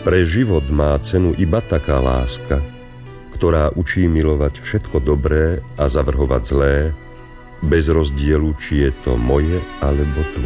Pre život má cenu iba taká láska, ktorá učí milovať všetko dobré a zavrhovať zlé, bez rozdielu, či je to moje alebo tvoje.